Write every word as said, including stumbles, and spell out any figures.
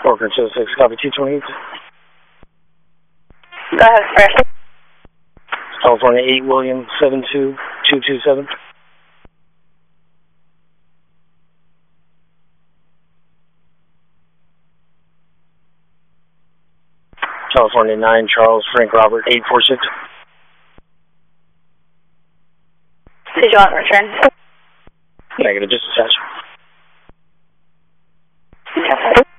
Corcoran two oh six, copy two twenty-eight. Go ahead, Express. California eight, William seven two two two seven. California nine, Charles Frank Robert eight four six. Did you want return? Negative, just attach. Yes.